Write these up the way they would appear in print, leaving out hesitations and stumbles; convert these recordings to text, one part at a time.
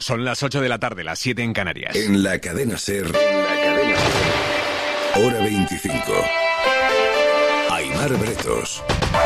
Son las 8 de la tarde, las 7 en Canarias. En la cadena SER. Hora 25. Aimar Bretos.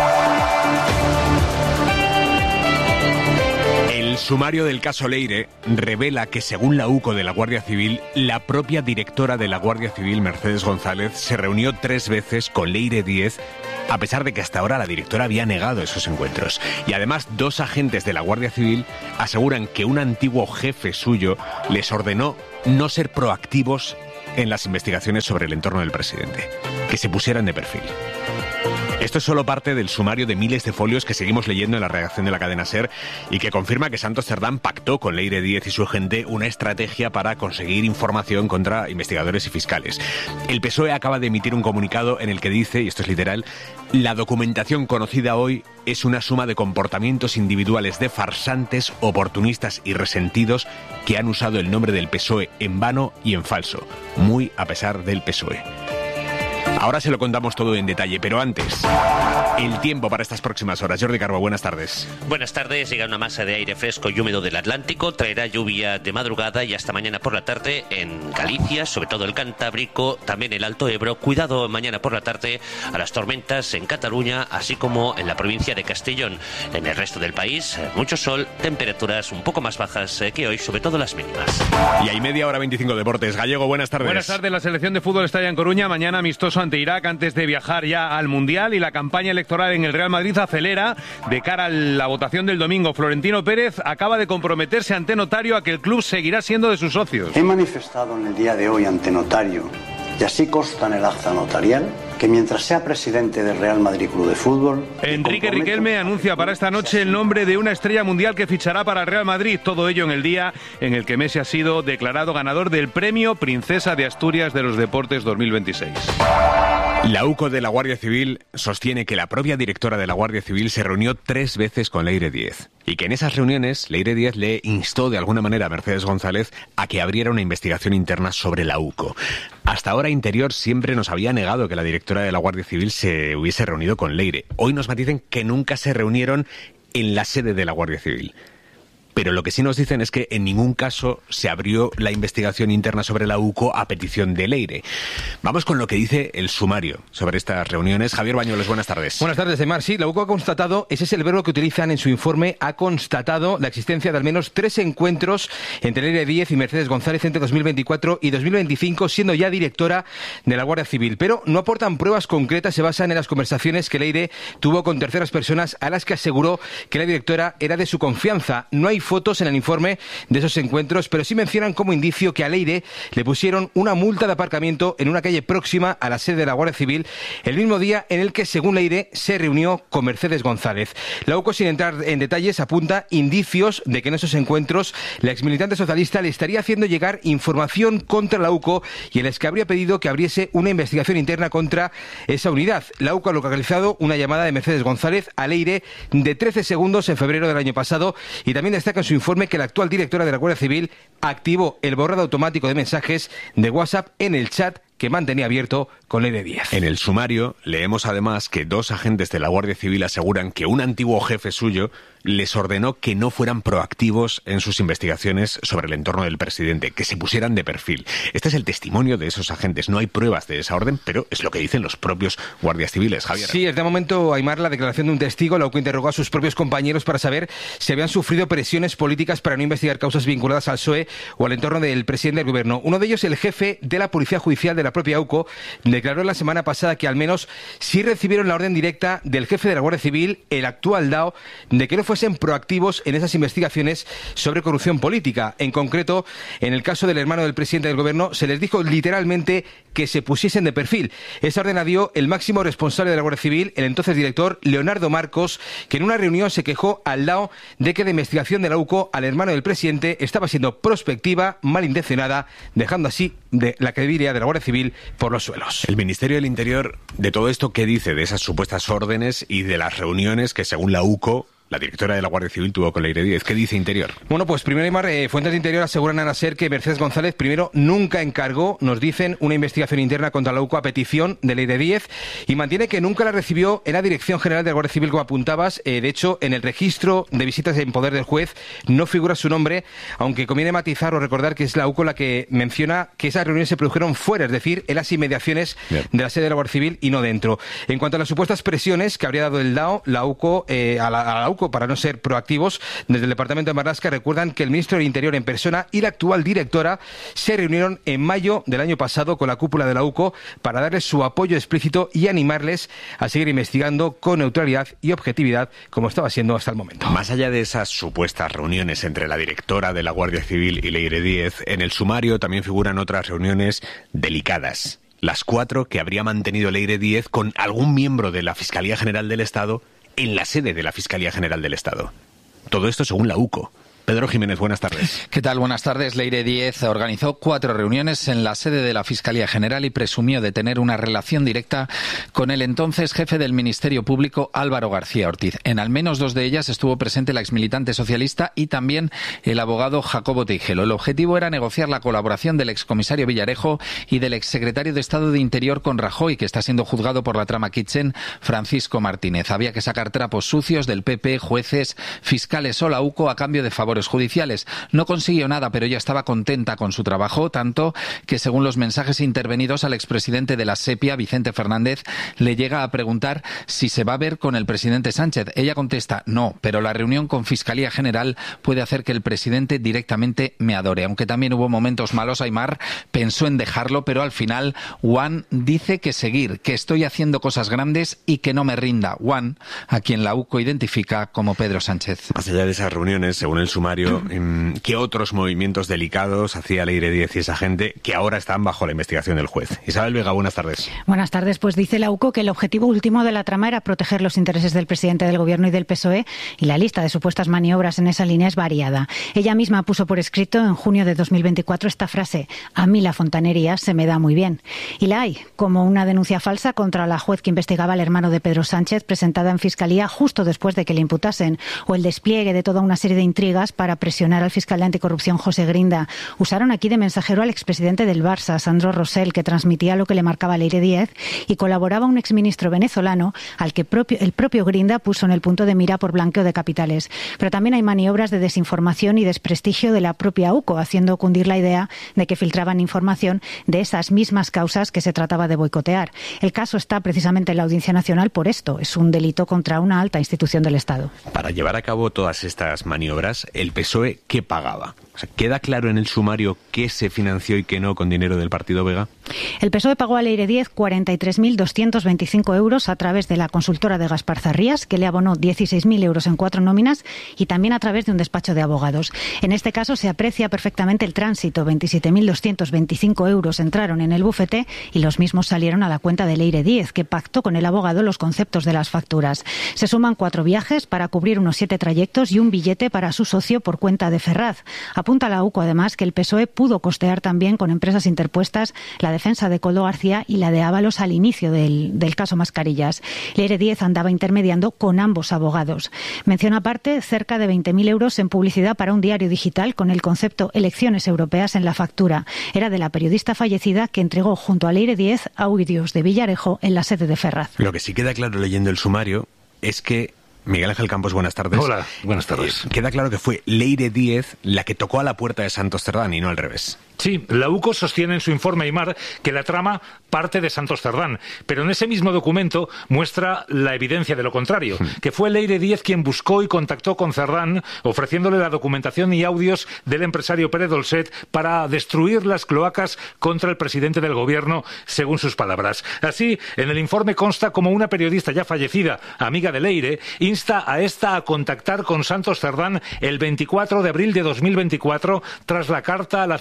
El sumario del caso Leire revela que, según la UCO de la Guardia Civil, la propia directora de la Guardia Civil, Mercedes González, se reunió 3 veces con Leire Díez, a pesar de que hasta ahora la directora había negado esos encuentros. Y además, 2 agentes de la Guardia Civil aseguran que un antiguo jefe suyo les ordenó no ser proactivos en las investigaciones sobre el entorno del presidente, que se pusieran de perfil. Esto es solo parte del sumario de miles de folios que seguimos leyendo en la redacción de la cadena SER y que confirma que Santos Cerdán pactó con Leire Díez y su gente una estrategia para conseguir información contra investigadores y fiscales. El PSOE acaba de emitir un comunicado en el que dice, y esto es literal, la documentación conocida hoy es una suma de comportamientos individuales de farsantes, oportunistas y resentidos que han usado el nombre del PSOE en vano y en falso, muy a pesar del PSOE. Ahora se lo contamos todo en detalle, pero antes, el tiempo para estas próximas horas. Jordi Carbo, buenas tardes. Buenas tardes. Llega una masa de aire fresco y húmedo del Atlántico. Traerá lluvia de madrugada y hasta mañana por la tarde en Galicia, sobre todo el Cantábrico, también el Alto Ebro. Cuidado mañana por la tarde a las tormentas en Cataluña, así como en la provincia de Castellón. En el resto del país, mucho sol, temperaturas un poco más bajas que hoy, sobre todo las mínimas. Y hay media hora 25 deportes. Gallego, buenas tardes. Buenas tardes. La selección de fútbol está ya en Coruña. Mañana amistoso ante Irak antes de viajar ya al Mundial, y la campaña electoral en el Real Madrid acelera de cara a la votación del domingo. Florentino Pérez acaba de comprometerse ante notario a que el club seguirá siendo de sus socios. He manifestado en el día de hoy ante notario, y así consta en el acta notarial, que mientras sea presidente del Real Madrid Club de Fútbol... Enrique Riquelme anuncia para esta noche el nombre de una estrella mundial que fichará para el Real Madrid. Todo ello en el día en el que Messi ha sido declarado ganador del premio Princesa de Asturias de los Deportes 2026. La UCO de la Guardia Civil sostiene que la propia directora de la Guardia Civil se reunió 3 veces con Leire Díez y que en esas reuniones Leire Díez le instó de alguna manera a Mercedes González a que abriera una investigación interna sobre la UCO. Hasta ahora Interior siempre nos había negado que la directora de la Guardia Civil se hubiese reunido con Leire. Hoy nos matizan que nunca se reunieron en la sede de la Guardia Civil. Pero lo que sí nos dicen es que en ningún caso se abrió la investigación interna sobre la UCO a petición de Leire. Vamos con lo que dice el sumario sobre estas reuniones. Javier Bañuelos, buenas tardes. Buenas tardes, Aimar. Sí, la UCO ha constatado, ese es el verbo que utilizan en su informe, ha constatado la existencia de al menos 3 encuentros entre Leire Díez y Mercedes González entre 2024 y 2025, siendo ya directora de la Guardia Civil. Pero no aportan pruebas concretas, se basan en las conversaciones que Leire tuvo con terceras personas a las que aseguró que la directora era de su confianza. No hay fotos en el informe de esos encuentros, pero sí mencionan como indicio que a Leire le pusieron una multa de aparcamiento en una calle próxima a la sede de la Guardia Civil el mismo día en el que, según Leire, se reunió con Mercedes González. La UCO, sin entrar en detalles, apunta indicios de que en esos encuentros la exmilitante socialista le estaría haciendo llegar información contra la UCO y en las que habría pedido que abriese una investigación interna contra esa unidad. La UCO ha localizado una llamada de Mercedes González a Leire de 13 segundos en febrero del año pasado y también destaca en su informe que la actual directora de la Guardia Civil activó el borrado automático de mensajes de WhatsApp en el chat que mantenía abierto con Leire Díez. En el sumario leemos además que 2 agentes de la Guardia Civil aseguran que un antiguo jefe suyo les ordenó que no fueran proactivos en sus investigaciones sobre el entorno del presidente, que se pusieran de perfil. Este es el testimonio de esos agentes. No hay pruebas de esa orden, pero es lo que dicen los propios guardias civiles. Javier. Sí, es de momento, Aimar, la declaración de un testigo. La UCO interrogó a sus propios compañeros para saber si habían sufrido presiones políticas para no investigar causas vinculadas al PSOE o al entorno del presidente del gobierno. Uno de ellos, el jefe de la Policía Judicial de la propia UCO, declaró la semana pasada que al menos sí recibieron la orden directa del jefe de la Guardia Civil, el actual DAO, de que no fuesen proactivos en esas investigaciones sobre corrupción política. En concreto, en el caso del hermano del presidente del gobierno, se les dijo literalmente que se pusiesen de perfil. Esa orden la dio el máximo responsable de la Guardia Civil, el entonces director Leonardo Marcos, que en una reunión se quejó al DAO de que la investigación de la UCO al hermano del presidente estaba siendo prospectiva, malintencionada, dejando así de la credibilidad de la Guardia Civil por los suelos. El Ministerio del Interior, de todo esto, ¿qué dice de esas supuestas órdenes y de las reuniones que, según la UCO, la directora de la Guardia Civil tuvo con Leire Díez. ¿Qué dice Interior? Bueno, pues primero, Aymar, fuentes de Interior aseguran a SER que Mercedes González primero nunca encargó, nos dicen, una investigación interna contra la UCO a petición de Leire Díez, y mantiene que nunca la recibió en la Dirección General de la Guardia Civil, como apuntabas. De hecho, en el registro de visitas en poder del juez no figura su nombre, aunque conviene matizar o recordar que es la UCO la que menciona que esas reuniones se produjeron fuera, es decir, en las inmediaciones de la sede de la Guardia Civil y no dentro. En cuanto a las supuestas presiones que habría dado el DAO, la UCO, a la UCO para no ser proactivos, desde el Departamento de Marlaska recuerdan que el ministro del Interior en persona y la actual directora se reunieron en mayo del año pasado con la cúpula de la UCO para darles su apoyo explícito y animarles a seguir investigando con neutralidad y objetividad, como estaba siendo hasta el momento. Más allá de esas supuestas reuniones entre la directora de la Guardia Civil y Leire Díez, en el sumario también figuran otras reuniones delicadas. Las 4 que habría mantenido Leire Díez con algún miembro de la Fiscalía General del Estado en la sede de la Fiscalía General del Estado. Todo esto según la UCO. Pedro Jiménez, buenas tardes. ¿Qué tal? Buenas tardes. Leire Díez organizó 4 reuniones en la sede de la Fiscalía General y presumió de tener una relación directa con el entonces jefe del Ministerio Público, Álvaro García Ortiz. En al menos 2 de ellas estuvo presente la exmilitante socialista y también el abogado Jacobo Teijelo. El objetivo era negociar la colaboración del excomisario Villarejo y del exsecretario de Estado de Interior con Rajoy, que está siendo juzgado por la trama Kitchen, Francisco Martínez. Había que sacar trapos sucios del PP, jueces, fiscales o la UCO a cambio de favores judiciales. No consiguió nada, pero ella estaba contenta con su trabajo, tanto que, según los mensajes intervenidos, al expresidente de la SEPIA, Vicente Fernández, le llega a preguntar si se va a ver con el presidente Sánchez. Ella contesta, no, pero la reunión con Fiscalía General puede hacer que el presidente directamente me adore. Aunque también hubo momentos malos, Aymar pensó en dejarlo, pero al final Juan dice que seguir, que estoy haciendo cosas grandes y que no me rinda. Juan, a quien la UCO identifica como Pedro Sánchez. Más allá de esas reuniones, según el sumario, ¿qué otros movimientos delicados hacía Leire Díez y esa gente que ahora están bajo la investigación del juez? Isabel Vega, buenas tardes. Buenas tardes. Pues dice la UCO que el objetivo último de la trama era proteger los intereses del presidente del Gobierno y del PSOE, y la lista de supuestas maniobras en esa línea es variada. Ella misma puso por escrito en junio de 2024 esta frase: a mí la fontanería se me da muy bien. Y la hay, como una denuncia falsa contra la juez que investigaba al hermano de Pedro Sánchez, presentada en Fiscalía justo después de que le imputasen, o el despliegue de toda una serie de intrigas para presionar al fiscal de anticorrupción José Grinda. Usaron aquí de mensajero al expresidente del Barça, Sandro Rosell, que transmitía lo que le marcaba Leire Díez, y colaboraba un exministro venezolano al que el propio Grinda puso en el punto de mira por blanqueo de capitales. Pero también hay maniobras de desinformación y desprestigio de la propia UCO, haciendo cundir la idea de que filtraban información de esas mismas causas que se trataba de boicotear. El caso está precisamente en la Audiencia Nacional por esto. Es un delito contra una alta institución del Estado. Para llevar a cabo todas estas maniobras, el PSOE, ¿qué pagaba? O sea, ¿queda claro en el sumario qué se financió y qué no con dinero del partido Vega? El PSOE pagó a Leire Díez 43.225 euros a través de la consultora de Gaspar Zarrías, que le abonó 16.000 euros en 4 nóminas, y también a través de un despacho de abogados. En este caso se aprecia perfectamente el tránsito. 27.225 euros entraron en el bufete y los mismos salieron a la cuenta de Leire Díez, que pactó con el abogado los conceptos de las facturas. Se suman 4 viajes para cubrir unos 7 trayectos y un billete para su socio por cuenta de Ferraz. Apunta la UCO, además, que el PSOE pudo costear también con empresas interpuestas la defensa de Koldo García y la de Ábalos al inicio del caso Mascarillas. Leire Díez andaba intermediando con ambos abogados. Menciona aparte cerca de 20.000 euros en publicidad para un diario digital con el concepto elecciones europeas en la factura. Era de la periodista fallecida que entregó junto a Leire Díez audios de Villarejo en la sede de Ferraz. Lo que sí queda claro leyendo el sumario es que Miguel Ángel Campos, buenas tardes. Hola, buenas tardes. Queda claro que fue Leire Díez la que tocó a la puerta de Santos Cerdán y no al revés. Sí, la UCO sostiene en su informe, Aymar, que la trama parte de Santos Cerdán, pero en ese mismo documento muestra la evidencia de lo contrario, que fue Leire Díez quien buscó y contactó con Cerdán, ofreciéndole la documentación y audios del empresario Pere Dolcet para destruir las cloacas contra el presidente del gobierno, según sus palabras. Así, en el informe consta como una periodista ya fallecida, amiga de Leire, insta a esta a contactar con Santos Cerdán el 24 de abril de 2024 tras la carta a la ciudadanía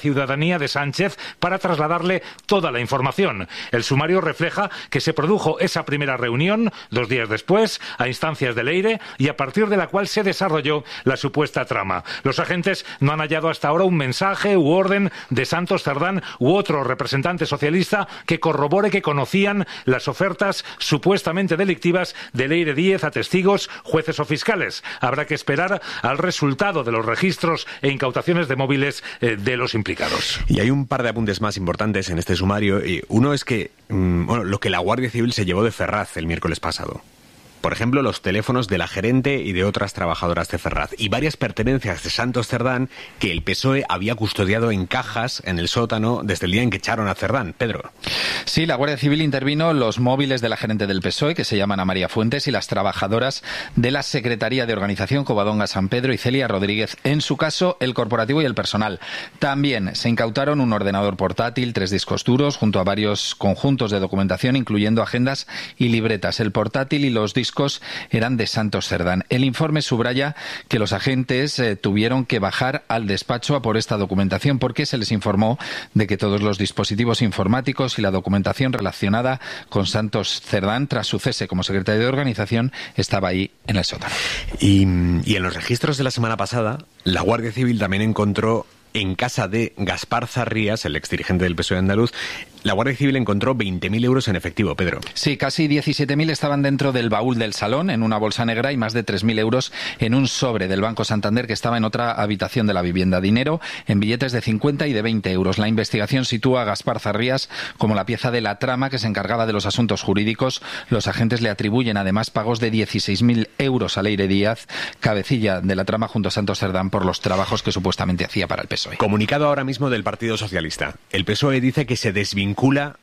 cercanía de Sánchez para trasladarle toda la información. El sumario refleja que se produjo esa primera reunión 2 días después, a instancias de Leire, y a partir de la cual se desarrolló la supuesta trama. Los agentes no han hallado hasta ahora un mensaje u orden de Santos Cerdán u otro representante socialista que corrobore que conocían las ofertas supuestamente delictivas de Leire Díez a testigos, jueces o fiscales. Habrá que esperar al resultado de los registros e incautaciones de móviles de los implicados. Y hay un par de apuntes más importantes en este sumario. Y uno es que lo que la Guardia Civil se llevó de Ferraz el miércoles pasado. Por ejemplo, los teléfonos de la gerente y de otras trabajadoras de Ferraz. Y varias pertenencias de Santos Cerdán que el PSOE había custodiado en cajas en el sótano desde el día en que echaron a Cerdán. Pedro. Sí, la Guardia Civil intervino los móviles de la gerente del PSOE, que se llama Ana María Fuentes, y las trabajadoras de la Secretaría de Organización Covadonga San Pedro y Celia Rodríguez. En su caso, el corporativo y el personal. También se incautaron un ordenador portátil, 3 discos duros, junto a varios conjuntos de documentación, incluyendo agendas y libretas. El portátil y los discos eran de Santos Cerdán. El informe subraya que los agentes tuvieron que bajar al despacho a por esta documentación porque se les informó de que todos los dispositivos informáticos y la documentación relacionada con Santos Cerdán tras su cese como secretario de organización estaba ahí en el sótano. Y en los registros de la semana pasada, la Guardia Civil también encontró en casa de Gaspar Zarrías, el exdirigente del PSOE andaluz, la Guardia Civil encontró 20.000 euros en efectivo, Pedro. Sí, casi 17.000 estaban dentro del baúl del salón, en una bolsa negra, y más de 3.000 euros en un sobre del Banco Santander que estaba en otra habitación de la vivienda. Dinero en billetes de 50 y de 20 euros. La investigación sitúa a Gaspar Zarrías como la pieza de la trama que se encargaba de los asuntos jurídicos. Los agentes le atribuyen además pagos de 16.000 euros a Leire Díaz, cabecilla de la trama junto a Santos Cerdán, por los trabajos que supuestamente hacía para el PSOE. Comunicado ahora mismo del Partido Socialista. El PSOE dice que se desvincula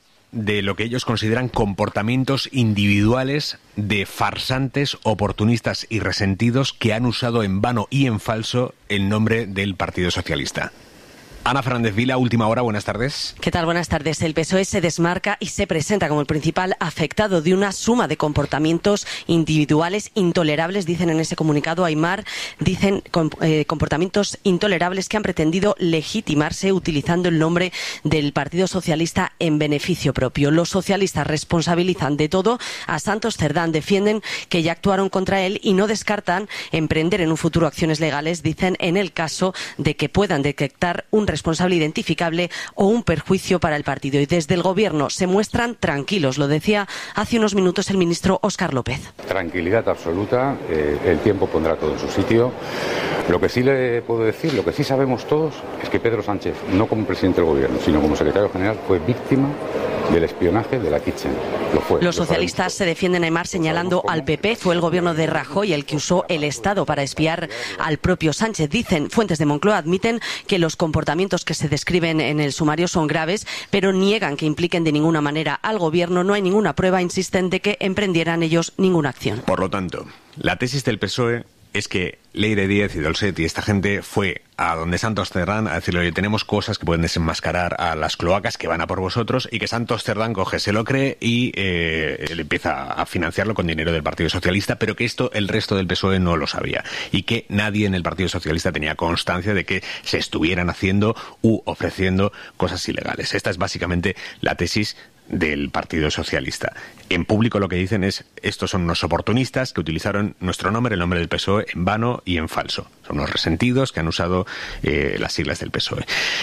de lo que ellos consideran comportamientos individuales de farsantes, oportunistas y resentidos que han usado en vano y en falso el nombre del Partido Socialista. Ana Fernández Vila, Última Hora, buenas tardes. ¿Qué tal? Buenas tardes. El PSOE se desmarca y se presenta como el principal afectado de una suma de comportamientos individuales intolerables, dicen en ese comunicado. Aimar, dicen comportamientos intolerables que han pretendido legitimarse utilizando el nombre del Partido Socialista en beneficio propio. Los socialistas responsabilizan de todo a Santos Cerdán, defienden que ya actuaron contra él y no descartan emprender en un futuro acciones legales, dicen, en el caso de que puedan detectar un responsable identificable o un perjuicio para el partido. Y desde el Gobierno se muestran tranquilos, lo decía hace unos minutos el ministro Óscar López. Tranquilidad absoluta, el tiempo pondrá todo en su sitio. Lo que sí le puedo decir, lo que sí sabemos todos, es que Pedro Sánchez, no como presidente del Gobierno, sino como secretario general, fue víctima del espionaje de la Kitchen. Lo fue. Los socialistas se defienden, Aimar, señalando al PP. Fue el Gobierno de Rajoy el que usó el Estado para espiar al propio Sánchez. Dicen, fuentes de Moncloa admiten que los comportamientos que se describen en el sumario son graves, pero niegan que impliquen de ninguna manera al Gobierno. No hay ninguna prueba, insisten, de que emprendieran ellos ninguna acción. Por lo tanto, la tesis del PSOE es que Leire Díez y Dolcet y esta gente fue a donde Santos Cerdán a decirle: oye, tenemos cosas que pueden desenmascarar a las cloacas que van a por vosotros, y que Santos Cerdán coge, se lo cree y le empieza a financiarlo con dinero del Partido Socialista, pero que esto el resto del PSOE no lo sabía y que nadie en el Partido Socialista tenía constancia de que se estuvieran haciendo u ofreciendo cosas ilegales. Esta es básicamente la tesis del Partido Socialista. En público lo que dicen es: estos son unos oportunistas que utilizaron nuestro nombre, el nombre del PSOE, en vano y en falso. Son unos resentidos que han usado las siglas del PSOE.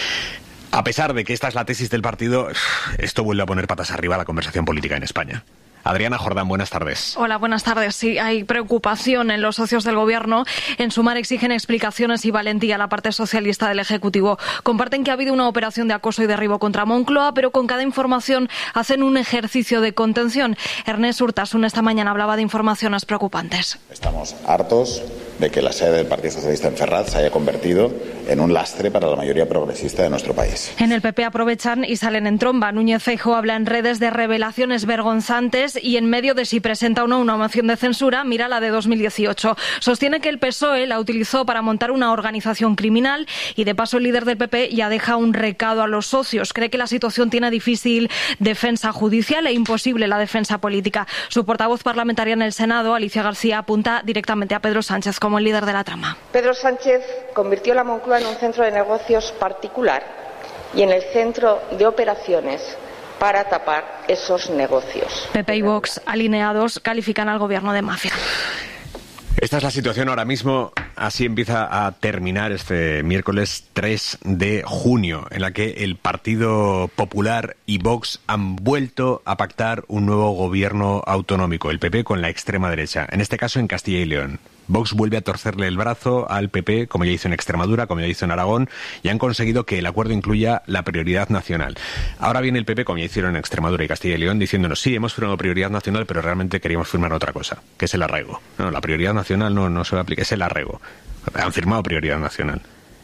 A pesar de que esta es la tesis del partido, esto vuelve a poner patas arriba la conversación política en España. Adriana Jordán, buenas tardes. Hola, buenas tardes. Sí, hay preocupación en los socios del Gobierno. En Sumar exigen explicaciones y valentía a la parte socialista del Ejecutivo. Comparten que ha habido una operación de acoso y derribo contra Moncloa, pero con cada información hacen un ejercicio de contención. Ernest Urtasun esta mañana hablaba de informaciones preocupantes. Estamos hartos de que la sede del Partido Socialista en Ferraz se haya convertido en un lastre para la mayoría progresista de nuestro país. En el PP aprovechan y salen en tromba. Núñez Feijóo habla en redes de revelaciones vergonzantes y en medio de si presenta o no una moción de censura, mira la de 2018. Sostiene que el PSOE la utilizó para montar una organización criminal y de paso el líder del PP ya deja un recado a los socios. Cree que la situación tiene difícil defensa judicial e imposible la defensa política. Su portavoz parlamentaria en el Senado, Alicia García, apunta directamente a Pedro Sánchez como el líder de la trama. Pedro Sánchez convirtió la Moncloa en un centro de negocios particular y en el centro de operaciones para tapar esos negocios. PP y Vox, alineados, califican al gobierno de mafia. Esta es la situación ahora mismo. Así empieza a terminar este miércoles 3 de junio, en la que el Partido Popular y Vox han vuelto a pactar un nuevo gobierno autonómico, el PP con la extrema derecha, en este caso en Castilla y León. Vox vuelve a torcerle el brazo al PP, como ya hizo en Extremadura, como ya hizo en Aragón, y han conseguido que el acuerdo incluya la prioridad nacional. Ahora viene el PP, como ya hicieron en Extremadura y Castilla y León, diciéndonos, sí, hemos firmado prioridad nacional, pero realmente queríamos firmar otra cosa, que es el arraigo. No, la prioridad nacional no se va a aplicar, es el arraigo. Han firmado prioridad nacional.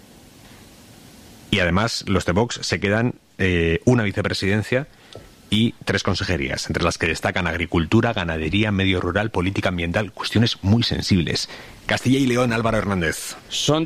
Y además, los de Vox se quedan una vicepresidencia y 3 consejerías, entre las que destacan agricultura, ganadería, medio rural, política ambiental, cuestiones muy sensibles. Castilla y León, Álvaro Hernández. Son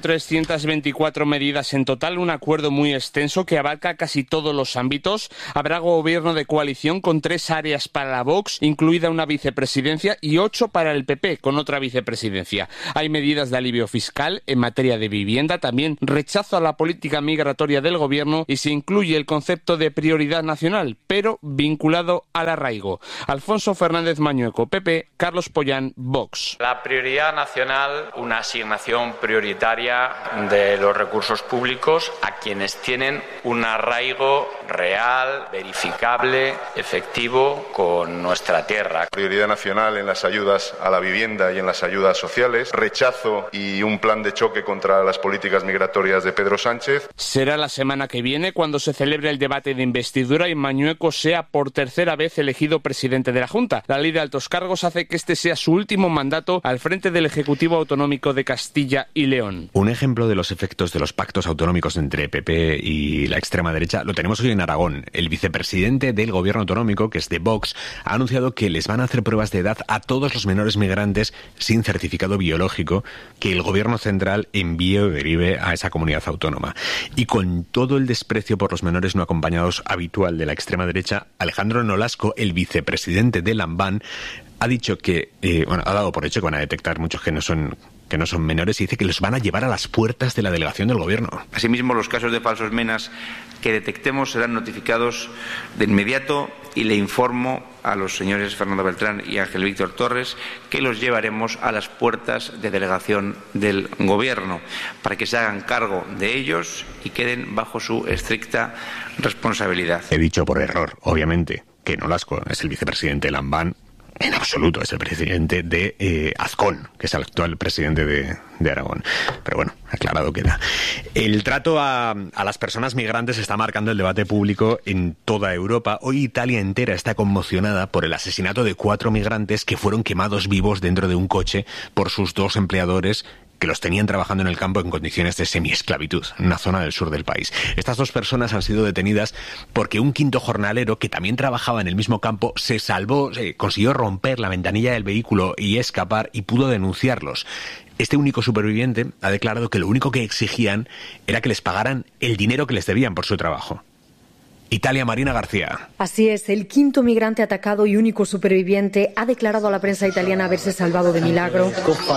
324 medidas en total, un acuerdo muy extenso que abarca casi todos los ámbitos. Habrá gobierno de coalición con 3 áreas para la Vox, incluida una vicepresidencia, y 8 para el PP, con otra vicepresidencia. Hay medidas de alivio fiscal en materia de vivienda, también rechazo a la política migratoria del gobierno y se incluye el concepto de prioridad nacional, pero vinculado al arraigo. Alfonso Fernández Mañueco, PP, Carlos Pollán, Vox. La prioridad nacional, una asignación prioritaria de los recursos públicos a quienes tienen un arraigo real, verificable, efectivo con nuestra tierra. Prioridad nacional en las ayudas a la vivienda y en las ayudas sociales. Rechazo y un plan de choque contra las políticas migratorias de Pedro Sánchez. Será la semana que viene cuando se celebre el debate de investidura y Mañueco sea por tercera vez elegido presidente de la Junta. La ley de altos cargos hace que este sea su último mandato al frente del Ejecutivo Autonómico de Castilla y León. Un ejemplo de los efectos de los pactos autonómicos entre PP y la extrema derecha lo tenemos hoy en Aragón. El vicepresidente del gobierno autonómico, que es de Vox, ha anunciado que les van a hacer pruebas de edad a todos los menores migrantes sin certificado biológico que el gobierno central envíe o derive a esa comunidad autónoma. Y con todo el desprecio por los menores no acompañados habitual de la extrema derecha, Alejandro Nolasco, el vicepresidente de Lambán, ha dicho que, ha dado por hecho que van a detectar muchos que no son menores y dice que los van a llevar a las puertas de la delegación del gobierno. Asimismo, los casos de falsos menas que detectemos serán notificados de inmediato y le informo a los señores Fernando Beltrán y Ángel Víctor Torres que los llevaremos a las puertas de delegación del gobierno para que se hagan cargo de ellos y queden bajo su estricta responsabilidad. He dicho por error, obviamente, que Nolasco es el vicepresidente de Lambán. En absoluto, es el presidente de Azcón, que es el actual presidente de Aragón. Pero bueno, aclarado queda. El trato a las personas migrantes está marcando el debate público en toda Europa. Hoy Italia entera está conmocionada por el asesinato de 4 migrantes que fueron quemados vivos dentro de un coche por sus 2 empleadores que los tenían trabajando en el campo en condiciones de semiesclavitud, en una zona del sur del país. Estas 2 personas han sido detenidas porque un quinto jornalero que también trabajaba en el mismo campo se salvó, consiguió romper la ventanilla del vehículo y escapar y pudo denunciarlos. Este único superviviente ha declarado que lo único que exigían era que les pagaran el dinero que les debían por su trabajo. Italia, Marina García. Así es, el quinto migrante atacado y único superviviente ha declarado a la prensa italiana haberse salvado de milagro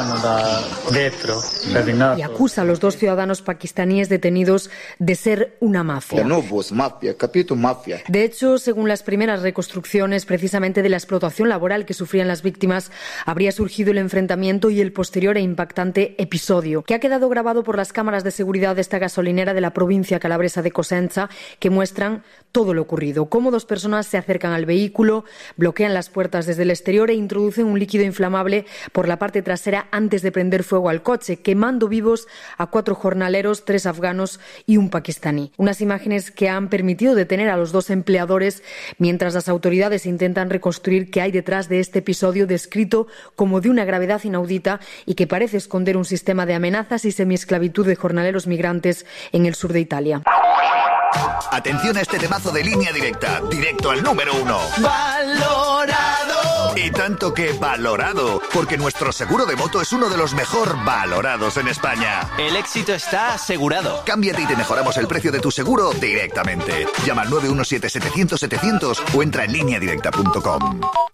y acusa a los 2 ciudadanos pakistaníes detenidos de ser una mafia. De hecho, según las primeras reconstrucciones precisamente de la explotación laboral que sufrían las víctimas, habría surgido el enfrentamiento y el posterior e impactante episodio, que ha quedado grabado por las cámaras de seguridad de esta gasolinera de la provincia calabresa de Cosenza, que muestran todo lo ocurrido, cómo 2 personas se acercan al vehículo, bloquean las puertas desde el exterior e introducen un líquido inflamable por la parte trasera antes de prender fuego al coche, quemando vivos a 4 jornaleros, 3 afganos y un pakistaní. Unas imágenes que han permitido detener a los 2 empleadores mientras las autoridades intentan reconstruir qué hay detrás de este episodio descrito como de una gravedad inaudita y que parece esconder un sistema de amenazas y semiesclavitud de jornaleros migrantes en el sur de Italia. Atención a este temazo de Línea Directa, directo al número 1. ¡Valorado! Y tanto que valorado, porque nuestro seguro de moto es uno de los mejor valorados en España. El éxito está asegurado. Cámbiate y te mejoramos el precio de tu seguro directamente. Llama al 917-700-700 o entra en lineadirecta.com.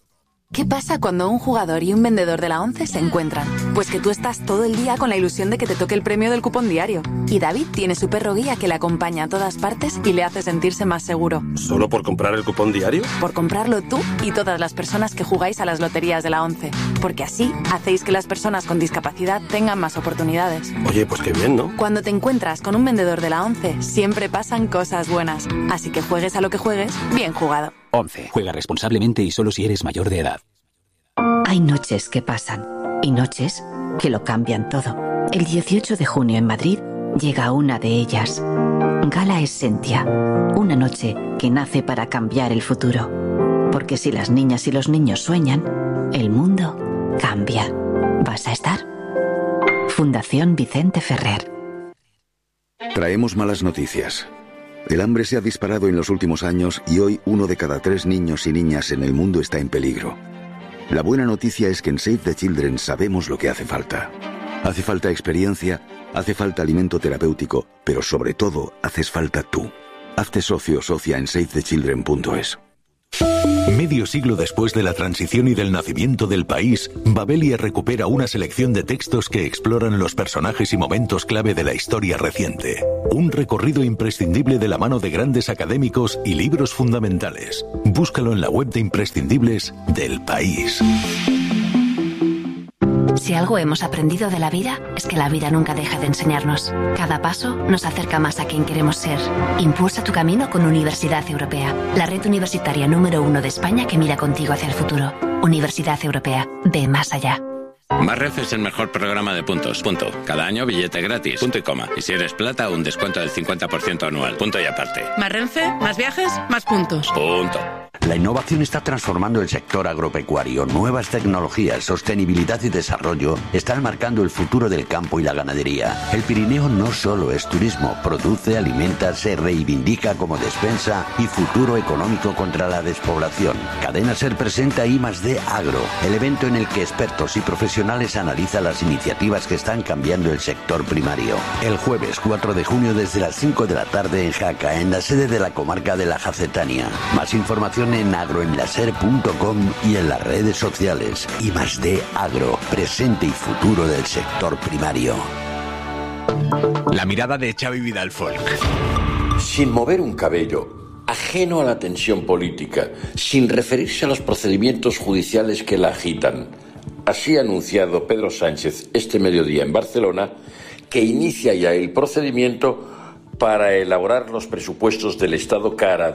¿Qué pasa cuando un jugador y un vendedor de la ONCE se encuentran? Pues que tú estás todo el día con la ilusión de que te toque el premio del cupón diario. Y David tiene su perro guía que le acompaña a todas partes y le hace sentirse más seguro. ¿Solo por comprar el cupón diario? Por comprarlo tú y todas las personas que jugáis a las loterías de la ONCE. Porque así hacéis que las personas con discapacidad tengan más oportunidades. Oye, pues qué bien, ¿no? Cuando te encuentras con un vendedor de la ONCE, siempre pasan cosas buenas. Así que juegues a lo que juegues, bien jugado. 11. Juega responsablemente y solo si eres mayor de edad. Hay noches que pasan y noches que lo cambian todo. El 18 de junio en Madrid llega una de ellas. Gala Essentia. Una noche que nace para cambiar el futuro. Porque si las niñas y los niños sueñan, el mundo cambia. ¿Vas a estar? Fundación Vicente Ferrer. Traemos malas noticias. El hambre se ha disparado en los últimos años y hoy 1 de cada 3 niños y niñas en el mundo está en peligro. La buena noticia es que en Save the Children sabemos lo que hace falta. Hace falta experiencia, hace falta alimento terapéutico, pero sobre todo haces falta tú. Hazte socio o socia en savethechildren.es. Medio siglo después de la transición y del nacimiento del país, Babelia recupera una selección de textos que exploran los personajes y momentos clave de la historia reciente. Un recorrido imprescindible de la mano de grandes académicos y libros fundamentales. Búscalo en la web de imprescindibles del país. Si algo hemos aprendido de la vida, es que la vida nunca deja de enseñarnos. Cada paso nos acerca más a quien queremos ser. Impulsa tu camino con Universidad Europea, la red universitaria número 1 de España que mira contigo hacia el futuro. Universidad Europea, ve más allá. Más es el mejor programa de puntos. Punto. Cada año billete gratis. Punto y coma. Y si eres plata, un descuento del 50% anual. Punto y aparte. Más Renfe, más viajes, más puntos. Punto. La innovación está transformando el sector agropecuario. Nuevas tecnologías, sostenibilidad y desarrollo están marcando el futuro del campo y la ganadería. El Pirineo no solo es turismo, produce, alimenta, se reivindica como despensa y futuro económico contra la despoblación. Cadena Ser presenta I+D Agro, el evento en el que expertos y profesionales analizan las iniciativas que están cambiando el sector primario. El jueves 4 de junio desde las 5 de la tarde en Jaca, en la sede de la comarca de la Jacetania. Más información en agroenlaser.com y en las redes sociales. I+D Agro, presente y futuro del sector primario. La mirada de Xavi Vidal Folk. Sin mover un cabello, ajeno a la tensión política, sin referirse a los procedimientos judiciales que la agitan. Así ha anunciado Pedro Sánchez este mediodía en Barcelona que inicia ya el procedimiento para elaborar los presupuestos del Estado cara a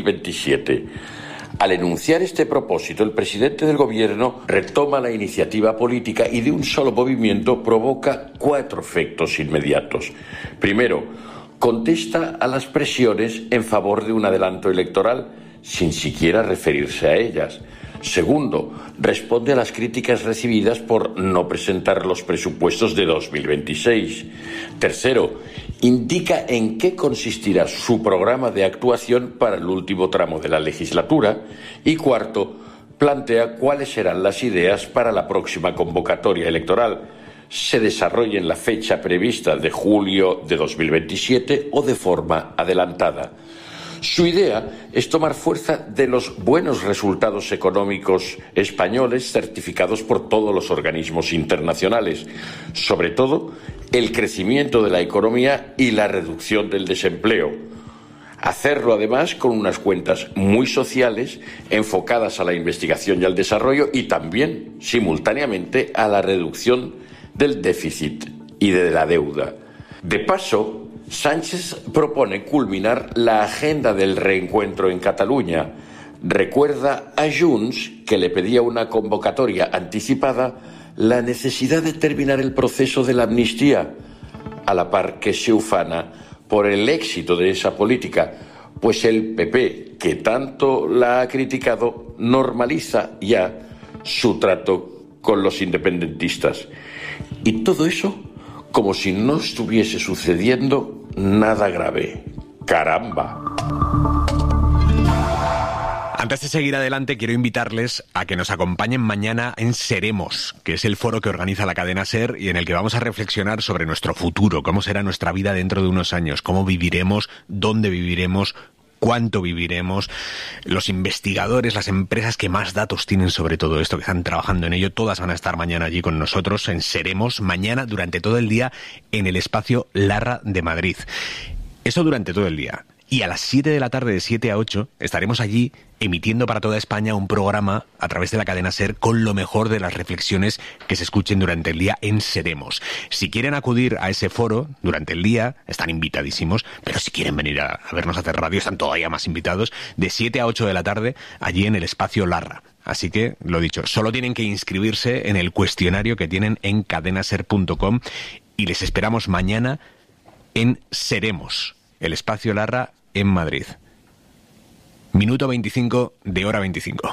2027. Al enunciar este propósito, el presidente del Gobierno retoma la iniciativa política y de un solo movimiento provoca 4 efectos inmediatos. Primero, contesta a las presiones en favor de un adelanto electoral sin siquiera referirse a ellas. Segundo, responde a las críticas recibidas por no presentar los presupuestos de 2026. Tercero, indica en qué consistirá su programa de actuación para el último tramo de la legislatura. Y cuarto, plantea cuáles serán las ideas para la próxima convocatoria electoral. Se desarrolle en la fecha prevista de julio de 2027 o de forma adelantada. Su idea es tomar fuerza de los buenos resultados económicos españoles certificados por todos los organismos internacionales, sobre todo el crecimiento de la economía y la reducción del desempleo. Hacerlo además con unas cuentas muy sociales enfocadas a la investigación y al desarrollo y también, simultáneamente, a la reducción del déficit y de la deuda. De paso, Sánchez propone culminar la agenda del reencuentro en Cataluña. Recuerda a Junts, que le pedía una convocatoria anticipada, la necesidad de terminar el proceso de la amnistía, a la par que se ufana por el éxito de esa política, pues el PP, que tanto la ha criticado, normaliza ya su trato con los independentistas. Y todo eso como si no estuviese sucediendo nada grave. ¡Caramba! Antes de seguir adelante, quiero invitarles a que nos acompañen mañana en Seremos, que es el foro que organiza la cadena SER y en el que vamos a reflexionar sobre nuestro futuro, cómo será nuestra vida dentro de unos años, cómo viviremos, dónde viviremos, cuánto viviremos. Los investigadores, las empresas que más datos tienen sobre todo esto, que están trabajando en ello, todas van a estar mañana allí con nosotros en Seremos, mañana durante todo el día en el espacio Larra de Madrid. Eso durante todo el día. Y a las 7 de la tarde, de 7 a 8, estaremos allí emitiendo para toda España un programa a través de la cadena SER con lo mejor de las reflexiones que se escuchen durante el día en Seremos. Si quieren acudir a ese foro durante el día, están invitadísimos, pero si quieren venir a vernos hacer radio, están todavía más invitados, de 7 a 8 de la tarde, allí en el espacio Larra. Así que, lo dicho, solo tienen que inscribirse en el cuestionario que tienen en cadenaser.com y les esperamos mañana en Seremos, el espacio Larra en Madrid. Minuto 25 de hora 25.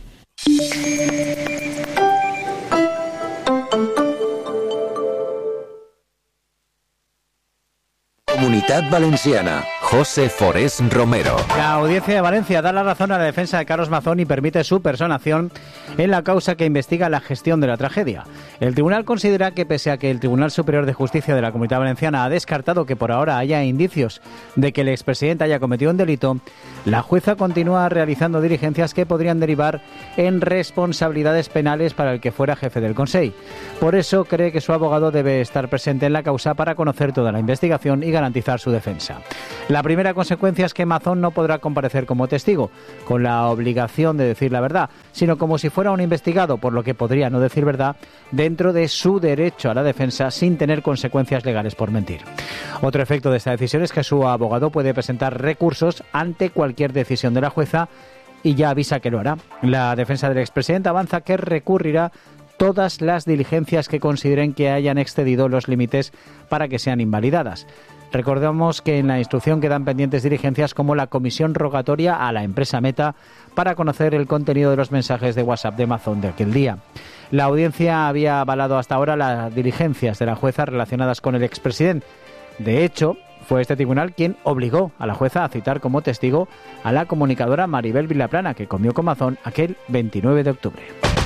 Comunitat Valenciana. José Forés Romero. La Audiencia de Valencia da la razón a la defensa de Carlos Mazón y permite su personación en la causa que investiga la gestión de la tragedia. El tribunal considera que, pese a que el Tribunal Superior de Justicia de la Comunidad Valenciana ha descartado que por ahora haya indicios de que el expresidente haya cometido un delito, la jueza continúa realizando diligencias que podrían derivar en responsabilidades penales para el que fuera jefe del Consell. Por eso cree que su abogado debe estar presente en la causa para conocer toda la investigación y garantizar su defensa. La primera consecuencia es que Mazón no podrá comparecer como testigo, con la obligación de decir la verdad, sino como si fuera un investigado, por lo que podría no decir verdad dentro de su derecho a la defensa sin tener consecuencias legales por mentir. Otro efecto de esta decisión es que su abogado puede presentar recursos ante cualquier decisión de la jueza y ya avisa que lo hará. La defensa del expresidente avanza que recurrirá todas las diligencias que consideren que hayan excedido los límites para que sean invalidadas. Recordemos que en la instrucción quedan pendientes diligencias como la comisión rogatoria a la empresa Meta para conocer el contenido de los mensajes de WhatsApp de Mazón de aquel día. La audiencia había avalado hasta ahora las diligencias de la jueza relacionadas con el expresidente. De hecho, fue este tribunal quien obligó a la jueza a citar como testigo a la comunicadora Maribel Vilaplana, que comió con Mazón aquel 29 de octubre.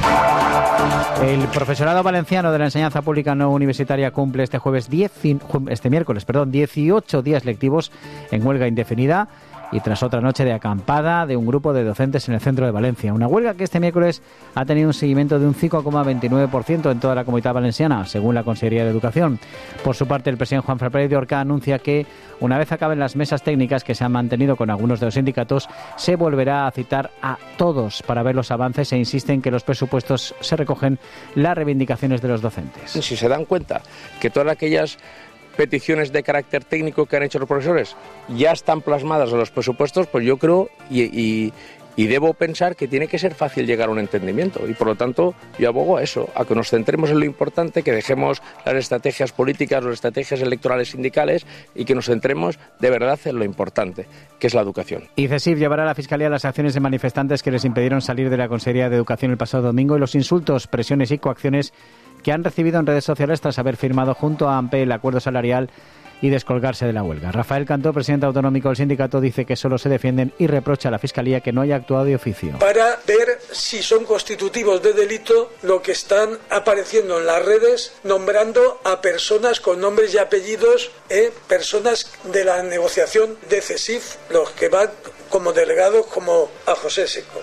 El profesorado valenciano de la enseñanza pública no universitaria cumple este miércoles 18 días lectivos en huelga indefinida y tras otra noche de acampada de un grupo de docentes en el centro de Valencia. Una huelga que este miércoles ha tenido un seguimiento de un 5,29% en toda la Comunidad Valenciana, según la Consellería de Educación. Por su parte, el presidente Juan Fran Pérez de Orca anuncia que, una vez acaben las mesas técnicas que se han mantenido con algunos de los sindicatos, se volverá a citar a todos para ver los avances e insiste en que los presupuestos se recogen las reivindicaciones de los docentes. Si se dan cuenta que todas aquellas peticiones de carácter técnico que han hecho los profesores ya están plasmadas en los presupuestos, pues yo creo y debo pensar que tiene que ser fácil llegar a un entendimiento y por lo tanto yo abogo a eso, a que nos centremos en lo importante, que dejemos las estrategias políticas, las estrategias electorales sindicales y que nos centremos de verdad en lo importante, que es la educación. Y CESIF llevará a la Fiscalía las acciones de manifestantes que les impidieron salir de la Consejería de Educación el pasado domingo y los insultos, presiones y coacciones que han recibido en redes sociales tras haber firmado junto a AMPE el acuerdo salarial y descolgarse de la huelga. Rafael Cantó, presidente autonómico del sindicato, dice que solo se defienden y reprocha a la Fiscalía que no haya actuado de oficio. Para ver si son constitutivos de delito lo que están apareciendo en las redes, nombrando a personas con nombres y apellidos, personas de la negociación de CESIF, los que van como delegados, como a José Seco.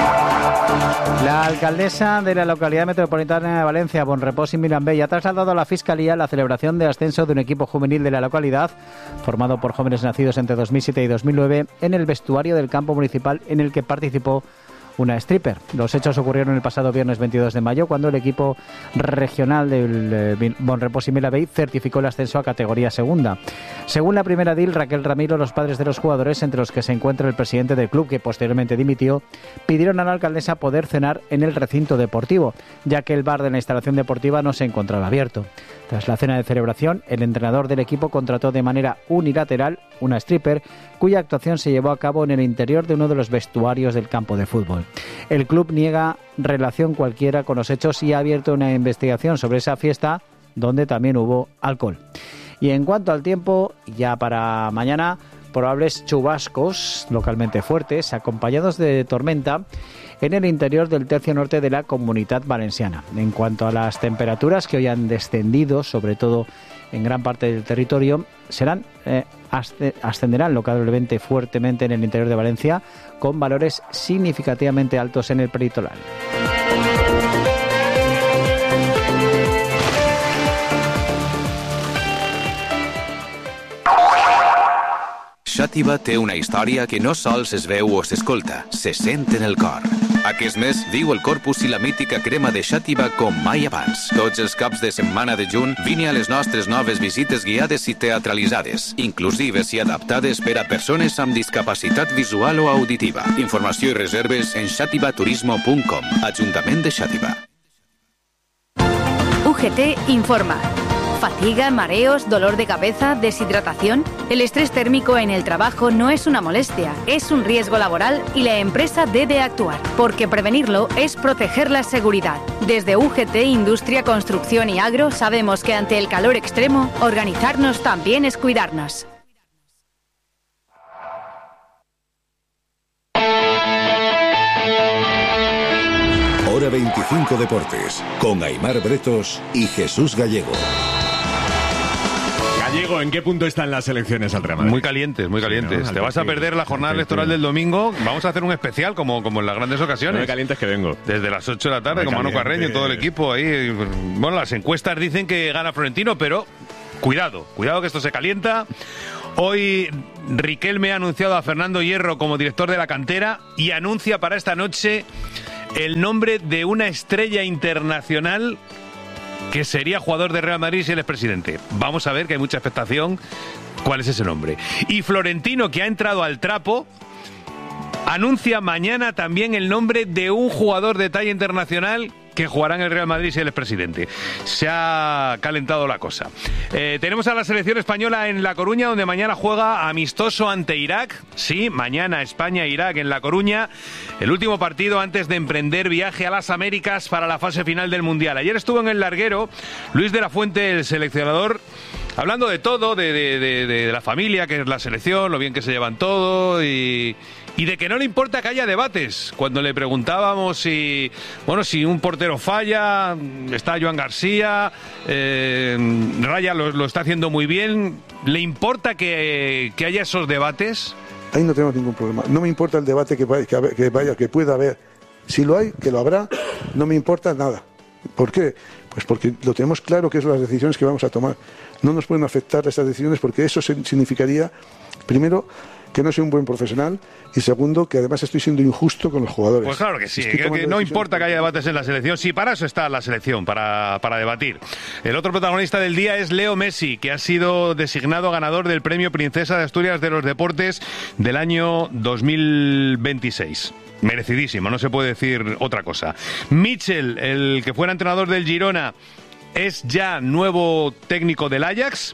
La alcaldesa de la localidad metropolitana de Valencia, Bonrepós y Mirambell, ha trasladado a la Fiscalía la celebración de ascenso de un equipo juvenil de la localidad, formado por jóvenes nacidos entre 2007 y 2009, en el vestuario del campo municipal en el que participó una stripper. Los hechos ocurrieron el pasado viernes 22 de mayo, cuando el equipo regional del Bonrepós y Mirambell certificó el ascenso a categoría segunda. Según la primera edil, Raquel Ramiro, los padres de los jugadores, entre los que se encuentra el presidente del club, que posteriormente dimitió, pidieron a la alcaldesa poder cenar en el recinto deportivo, ya que el bar de la instalación deportiva no se encontraba abierto. Tras la cena de celebración, el entrenador del equipo contrató de manera unilateral una stripper, cuya actuación se llevó a cabo en el interior de uno de los vestuarios del campo de fútbol. El club niega relación cualquiera con los hechos y ha abierto una investigación sobre esa fiesta, donde también hubo alcohol. Y en cuanto al tiempo, ya para mañana, probables chubascos localmente fuertes, acompañados de tormenta en el interior del tercio norte de la Comunidad Valenciana. En cuanto a las temperaturas, que hoy han descendido, sobre todo en gran parte del territorio, ascenderán localmente fuertemente en el interior de Valencia, con valores significativamente altos en el peritoral. Xàtiva té una història que no sols es veu o s'escolta, se sent en el cor. Aquest mes viu el Corpus i la mítica crema de Xàtiva com mai abans. Tots els caps de setmana de juny vine a les nostres noves visites guiades i teatralitzades, inclusives i adaptades per a persones amb discapacitat visual o auditiva. Informació i reserves en xativaturismo.com. Ajuntament de Xàtiva. UGT informa. ¿Fatiga, mareos, dolor de cabeza, deshidratación? El estrés térmico en el trabajo no es una molestia, es un riesgo laboral y la empresa debe actuar, porque prevenirlo es proteger la seguridad. Desde UGT, Industria, Construcción y Agro sabemos que ante el calor extremo, organizarnos también es cuidarnos. Hora 25 Deportes, con Aimar Bretos y Jesús Gallego. Gallego, ¿en qué punto están las elecciones al Real Madrid? Muy calientes, muy calientes. Sí, ¿no? Te vas a perder la jornada electoral del domingo. Vamos a hacer un especial como en las grandes ocasiones. No me calientes que vengo. Desde las 8 de la tarde, con Manu Carreño y todo el equipo ahí. Bueno, las encuestas dicen que gana Florentino, pero cuidado que esto se calienta. Hoy Riquelme ha anunciado a Fernando Hierro como director de la cantera y anuncia para esta noche el nombre de una estrella internacional que sería jugador de Real Madrid si él es presidente. Vamos a ver, que hay mucha expectación. ¿Cuál es ese nombre? Y Florentino, que ha entrado al trapo, anuncia mañana también el nombre de un jugador de talla internacional que jugará en el Real Madrid si él es presidente. Se ha calentado la cosa. Tenemos a la selección española en La Coruña, donde mañana juega amistoso ante Irak. Sí, mañana España-Irak en La Coruña. El último partido antes de emprender viaje a las Américas para la fase final del Mundial. Ayer estuvo en el larguero Luis de la Fuente, el seleccionador, hablando de todo, de la familia, que es la selección, lo bien que se llevan todo y de que no le importa que haya debates. Cuando le preguntábamos si un portero falla, está Joan García, Raya lo está haciendo muy bien, ¿le importa que haya esos debates? Ahí no tenemos ningún problema. No me importa el debate que pueda haber. Si lo hay, que lo habrá, no me importa nada. ¿Por qué? Pues porque lo tenemos claro que son las decisiones que vamos a tomar. No nos pueden afectar estas decisiones porque eso significaría, primero, que no soy un buen profesional y segundo, que además estoy siendo injusto con los jugadores. Pues claro que sí, que no importa que haya debates en la selección, sí, para eso está la selección, para debatir. El otro protagonista del día es Leo Messi, que ha sido designado ganador del Premio Princesa de Asturias de los Deportes del año 2026. Merecidísimo, no se puede decir otra cosa. Michel, el que fuera entrenador del Girona, es ya nuevo técnico del Ajax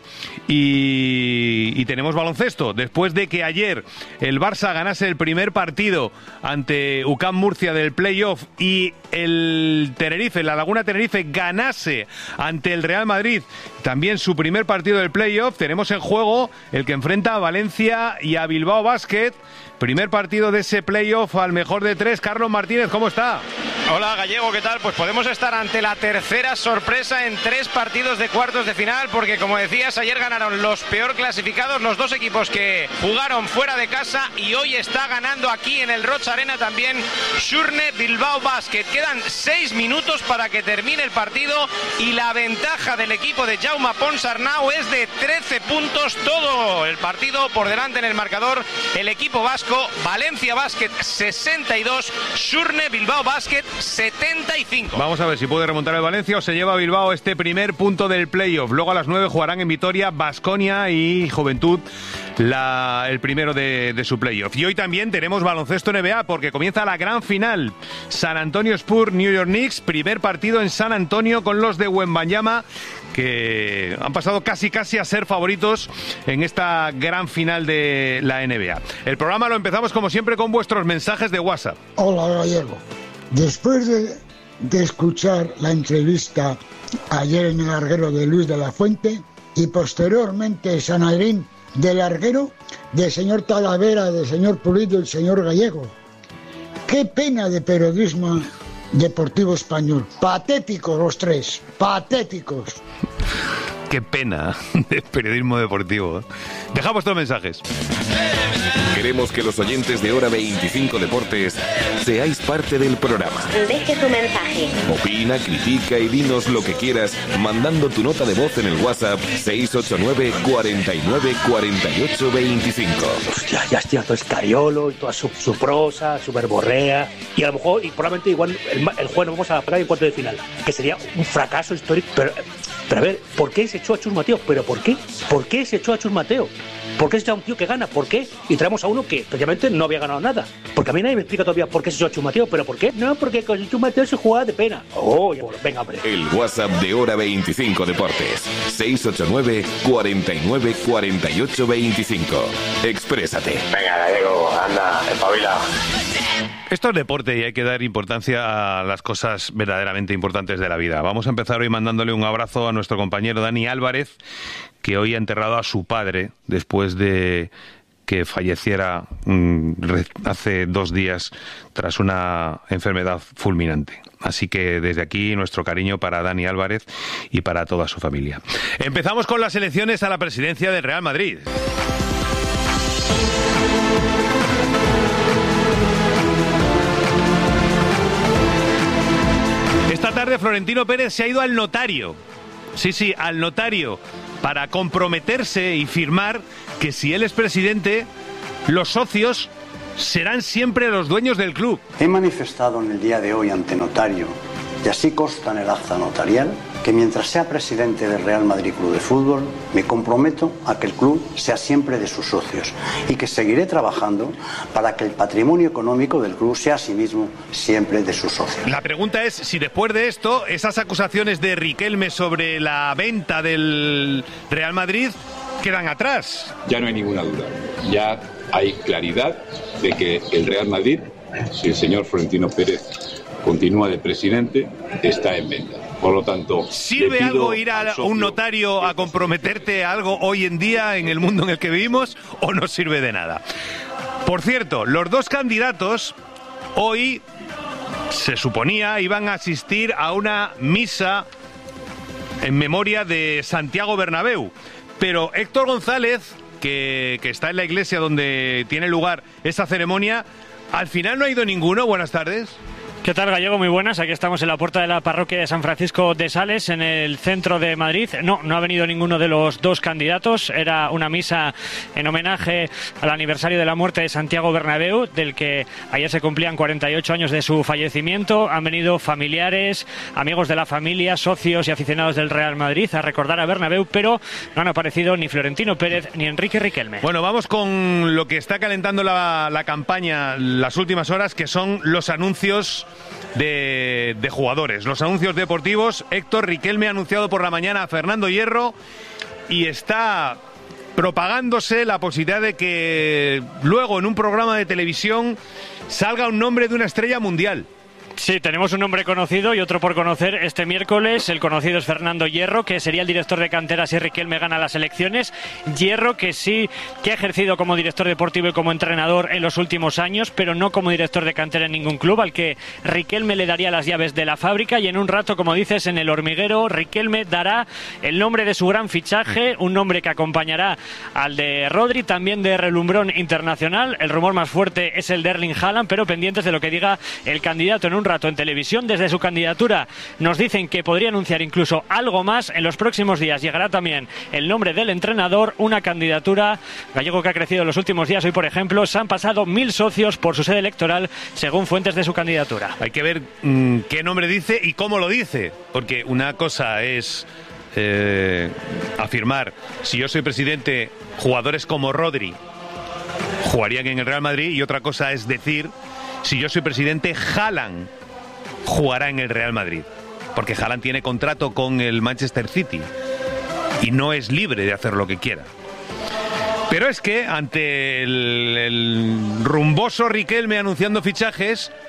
y tenemos baloncesto. Después de que ayer el Barça ganase el primer partido ante UCAM Murcia del playoff y el Tenerife, la Laguna Tenerife, ganase ante el Real Madrid también su primer partido del playoff, tenemos en juego el que enfrenta a Valencia y a Bilbao Basket. Primer partido de ese playoff al mejor de tres. Carlos Martínez, ¿cómo está? Hola Gallego, ¿qué tal? Pues podemos estar ante la tercera sorpresa en 3 partidos de cuartos de final, porque como decías, ayer ganaron los peor clasificados, los 2 equipos que jugaron fuera de casa, y hoy está ganando aquí en el Roig Arena también Surne Bilbao Basket. Quedan 6 minutos para que termine el partido y la ventaja del equipo de Jaume Ponsarnau es de 13 puntos. Todo el partido por delante en el marcador. El equipo vasco, Valencia Basket 62, Surne Bilbao Basket 75. Vamos a ver si puede remontar el Valencia o se lleva a Bilbao este primer punto del playoff. Luego a las 9 jugarán en Vitoria Baskonia y Juventud el primero de su playoff. Y hoy también tenemos baloncesto NBA porque comienza la gran final. San Antonio Spurs, New York Knicks, primer partido en San Antonio con los de Wembanyama, que han pasado casi a ser favoritos en esta gran final de la NBA. El programa lo empezamos como siempre con vuestros mensajes de WhatsApp. Hola Gallego, después de escuchar la entrevista ayer en el larguero de Luis de la Fuente y posteriormente Sanadrín del larguero, del señor Talavera, del señor Pulido y del señor Gallego. Qué pena de periodismo deportivo español. Patéticos los tres, patéticos. Qué pena de periodismo deportivo. Dejamos estos mensajes. Queremos que los oyentes de Hora 25 Deportes seáis parte del programa. Deje tu mensaje. Opina, critica y dinos lo que quieras mandando tu nota de voz en el WhatsApp 689 49 48 25. Hostia, ya estoy harto de Escariolo y toda su prosa, su verborrea. Y a lo mejor, y probablemente igual el jueves nos vamos a parar en cuarto de final, que sería un fracaso histórico. Pero a ver, ¿por qué se echó a Chus Mateo? ¿Pero por qué? ¿Por qué se echó a Chus Mateo? ¿Por qué se echó a un tío que gana? ¿Por qué? Y traemos a uno que precisamente no había ganado nada. Porque a mí nadie me explica todavía por qué se echó a Chus Mateo. ¿Pero por qué? No, porque con el Chus Mateo se jugaba de pena. Oh, venga, hombre. El WhatsApp de Hora 25 Deportes. 689 49 48 25. Exprésate. Venga, Gallego, anda, espabila. Esto es deporte y hay que dar importancia a las cosas verdaderamente importantes de la vida. Vamos a empezar hoy mandándole un abrazo a nuestro compañero Dani Álvarez, que hoy ha enterrado a su padre después de que falleciera hace 2 días tras una enfermedad fulminante. Así que desde aquí nuestro cariño para Dani Álvarez y para toda su familia. Empezamos con las elecciones a la presidencia del Real Madrid. Esta tarde Florentino Pérez se ha ido al notario. Sí, al notario, para comprometerse y firmar que si él es presidente, los socios serán siempre los dueños del club. He manifestado en el día de hoy ante notario, y así consta en el acta notarial, que mientras sea presidente del Real Madrid Club de Fútbol, me comprometo a que el club sea siempre de sus socios y que seguiré trabajando para que el patrimonio económico del club sea asimismo siempre de sus socios. La pregunta es si después de esto, esas acusaciones de Riquelme sobre la venta del Real Madrid quedan atrás. Ya no hay ninguna duda, ya hay claridad de que el Real Madrid, si el señor Florentino Pérez continúa de presidente, está en venta. Por lo tanto, ¿sirve algo ir a un notario a comprometerte a algo hoy en día en el mundo en el que vivimos o no sirve de nada? Por cierto, los dos candidatos hoy se suponía iban a asistir a una misa en memoria de Santiago Bernabéu, pero Héctor González, que está en la iglesia donde tiene lugar esa ceremonia, al final no ha ido ninguno. Buenas tardes. ¿Qué tal, Gallego? Muy buenas. Aquí estamos en la puerta de la parroquia de San Francisco de Sales, en el centro de Madrid. No ha venido ninguno de los dos candidatos. Era una misa en homenaje al aniversario de la muerte de Santiago Bernabéu, del que ayer se cumplían 48 años de su fallecimiento. Han venido familiares, amigos de la familia, socios y aficionados del Real Madrid a recordar a Bernabéu, pero no han aparecido ni Florentino Pérez ni Enrique Riquelme. Bueno, vamos con lo que está calentando la campaña las últimas horas, que son los anuncios de jugadores, los anuncios deportivos. Héctor, Riquelme ha anunciado por la mañana a Fernando Hierro y está propagándose la posibilidad de que luego en un programa de televisión salga un nombre de una estrella mundial. Sí, tenemos un nombre conocido y otro por conocer este miércoles. El conocido es Fernando Hierro, que sería el director de cantera si Riquelme gana las elecciones. Hierro, que sí, que ha ejercido como director deportivo y como entrenador en los últimos años, pero no como director de cantera en ningún club, al que Riquelme le daría las llaves de la fábrica. Y en un rato, como dices, en El Hormiguero, Riquelme dará el nombre de su gran fichaje, un nombre que acompañará al de Rodri, también de relumbrón internacional. El rumor más fuerte es el de Erling Haaland, pero pendientes de lo que diga el candidato en un rato en televisión. Desde su candidatura nos dicen que podría anunciar incluso algo más. En los próximos días llegará también el nombre del entrenador, una candidatura, Gallego, que ha crecido en los últimos días. Hoy, por ejemplo, se han pasado 1000 socios por su sede electoral, según fuentes de su candidatura. Hay que ver qué nombre dice y cómo lo dice, porque una cosa es afirmar: si yo soy presidente, jugadores como Rodri jugarían en el Real Madrid, y otra cosa es decir: si yo soy presidente, Haaland jugará en el Real Madrid, porque Haaland tiene contrato con el Manchester City y no es libre de hacer lo que quiera. Pero es que ante el rumboso Riquelme anunciando fichajes,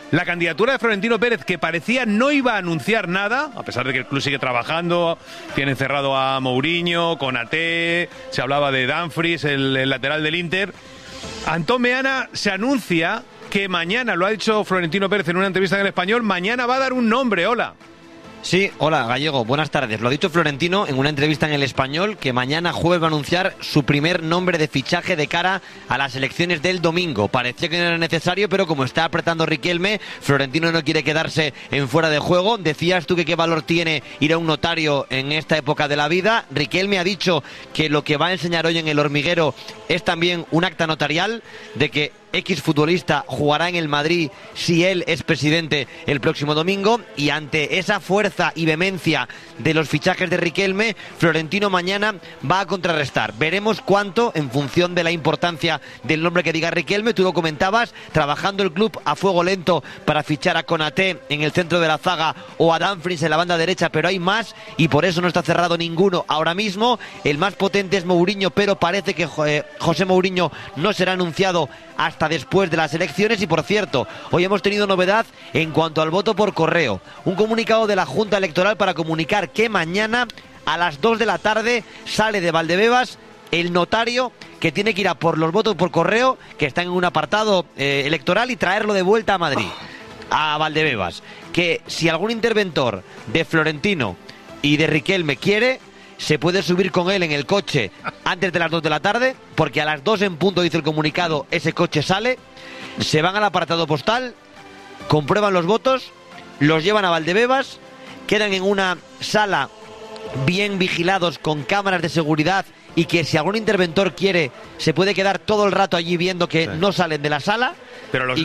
la candidatura de Florentino Pérez, que parecía no iba a anunciar nada, a pesar de que el club sigue trabajando, tiene cerrado a Mourinho, Konaté, se hablaba de Dumfries, el lateral del Inter. Antón Meana se anuncia que mañana, lo ha dicho Florentino Pérez en una entrevista en El Español, mañana va a dar un nombre. Hola. Sí, hola Gallego, buenas tardes. Lo ha dicho Florentino en una entrevista en El Español, que mañana jueves va a anunciar su primer nombre de fichaje de cara a las elecciones del domingo. Parecía que no era necesario, pero como está apretando Riquelme, Florentino no quiere quedarse en fuera de juego. Decías tú que qué valor tiene ir a un notario en esta época de la vida. Riquelme ha dicho que lo que va a enseñar hoy en El Hormiguero es también un acta notarial de que X futbolista jugará en el Madrid si él es presidente el próximo domingo, y ante esa fuerza y vehemencia de los fichajes de Riquelme, Florentino mañana va a contrarrestar. Veremos cuánto en función de la importancia del nombre que diga Riquelme. Tú lo comentabas, trabajando el club a fuego lento para fichar a Konaté en el centro de la zaga o a Dumfries en la banda derecha, pero hay más y por eso no está cerrado ninguno ahora mismo. El más potente es Mourinho, pero parece que José Mourinho no será anunciado hasta después de las elecciones. Y por cierto, hoy hemos tenido novedad en cuanto al voto por correo. Un comunicado de la Junta Electoral para comunicar que mañana a las 2 de la tarde sale de Valdebebas el notario que tiene que ir a por los votos por correo que están en un apartado electoral y traerlo de vuelta a Madrid, a Valdebebas. Que si algún interventor de Florentino y de Riquelme quiere, se puede subir con él en el coche antes de las 2 de la tarde, porque a las 2 en punto, dice el comunicado, ese coche sale, se van al apartado postal, comprueban los votos, los llevan a Valdebebas, quedan en una sala bien vigilados con cámaras de seguridad, y que si algún interventor quiere se puede quedar todo el rato allí viendo que no salen de la sala. Pero los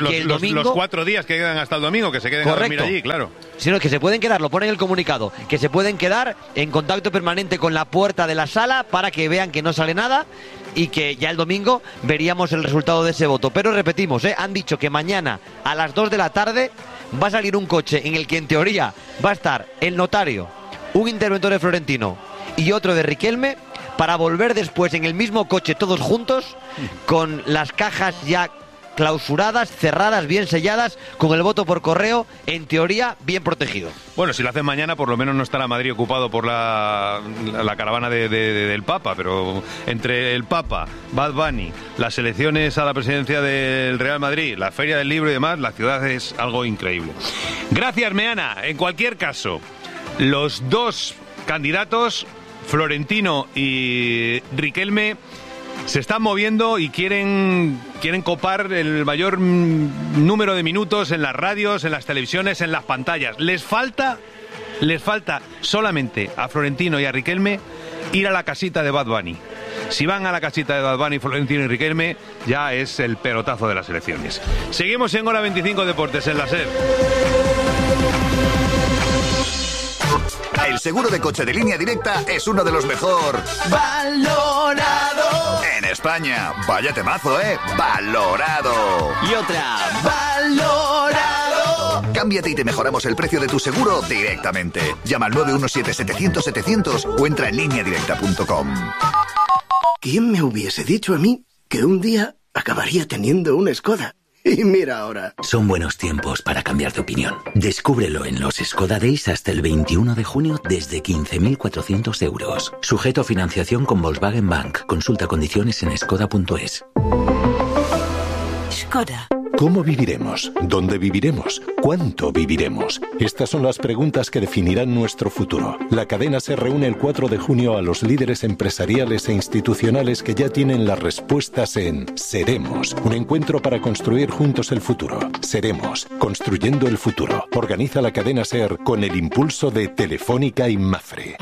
4 días que quedan hasta el domingo, que se queden a dormir allí, claro. Sino que se pueden quedar, lo pone en el comunicado, que se pueden quedar en contacto permanente con la puerta de la sala para que vean que no sale nada y que ya el domingo veríamos el resultado de ese voto. Pero repetimos, han dicho que mañana a las 2 de la tarde va a salir un coche en el que en teoría va a estar el notario, un interventor de Florentino y otro de Riquelme, para volver después en el mismo coche todos juntos, con las cajas ya clausuradas, cerradas, bien selladas, con el voto por correo, en teoría, bien protegido. Bueno, si lo hacen mañana, por lo menos no estará Madrid ocupado por la caravana del Papa, pero entre el Papa, Bad Bunny, las elecciones a la presidencia del Real Madrid, la Feria del Libro y demás, la ciudad es algo increíble. Gracias, Meana. En cualquier caso, los dos candidatos, Florentino y Riquelme, se están moviendo y quieren copar el mayor número de minutos en las radios, en las televisiones, en las pantallas. Les falta solamente a Florentino y a Riquelme ir a la casita de Bad Bunny. Si van a la casita de Bad Bunny, Florentino y Riquelme, ya es el pelotazo de las elecciones. Seguimos en Hora 25 Deportes en la SER. El seguro de coche de Línea Directa es uno de los mejor valorado en España. Vaya temazo, valorado. Y otra, valorado. Cámbiate y te mejoramos el precio de tu seguro directamente. Llama al 917-700-700 o entra en lineadirecta.com. ¿Quién me hubiese dicho a mí que un día acabaría teniendo una Skoda? Y mira ahora. Son buenos tiempos para cambiar de opinión. Descúbrelo en los Skoda Days hasta el 21 de junio desde 15.400 euros. Sujeto a financiación con Volkswagen Bank. Consulta condiciones en skoda.es. Skoda. ¿Cómo viviremos? ¿Dónde viviremos? ¿Cuánto viviremos? Estas son las preguntas que definirán nuestro futuro. La cadena se reúne el 4 de junio a los líderes empresariales e institucionales que ya tienen las respuestas en Seremos, un encuentro para construir juntos el futuro. Seremos, construyendo el futuro. Organiza la cadena SER con el impulso de Telefónica y Mafre.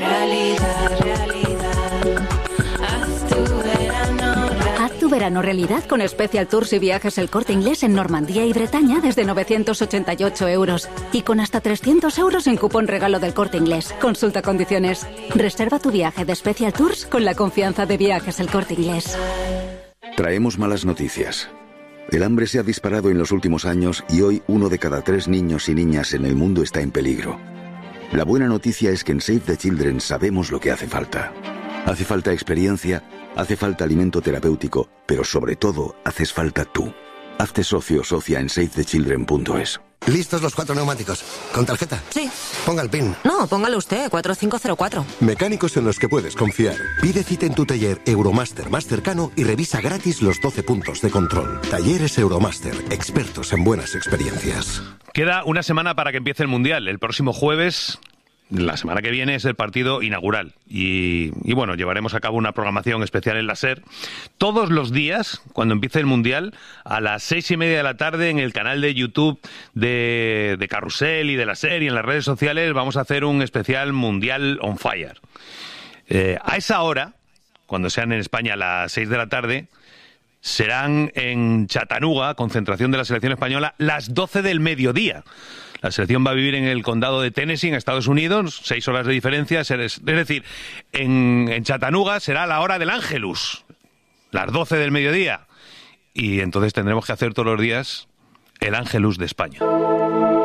Verano realidad con Special Tours y Viajes El Corte Inglés en Normandía y Bretaña desde 988 euros. Y con hasta 300 euros en cupón regalo del Corte Inglés. Consulta condiciones. Reserva tu viaje de Special Tours con la confianza de Viajes El Corte Inglés. Traemos malas noticias. El hambre se ha disparado en los últimos años y hoy 1 de cada 3 niños y niñas en el mundo está en peligro. La buena noticia es que en Save the Children sabemos lo que hace falta. Hace falta experiencia, hace falta alimento terapéutico, pero sobre todo haces falta tú. Hazte socio o socia en SaveTheChildren.es. ¿Listos los 4 neumáticos? ¿Con tarjeta? Sí. Ponga el PIN. No, póngalo usted, 4504. Mecánicos en los que puedes confiar. Pide cita en tu taller Euromaster más cercano y revisa gratis los 12 puntos de control. Talleres Euromaster, expertos en buenas experiencias. Queda una semana para que empiece el Mundial. El próximo jueves, la semana que viene, es el partido inaugural. Y bueno, llevaremos a cabo una programación especial en la SER. Todos los días, cuando empiece el Mundial, a las 6:30 de la tarde, en el canal de YouTube de Carrusel y de la SER y en las redes sociales, vamos a hacer un especial Mundial on Fire. A esa hora, cuando sean en España a las 6 de la tarde, serán en Chattanooga, concentración de la selección española, las 12 del mediodía. La selección va a vivir en el condado de Tennessee, en Estados Unidos, 6 horas de diferencia. Es decir, en Chattanooga será la hora del Ángelus, las 12 del mediodía. Y entonces tendremos que hacer todos los días el Ángelus de España.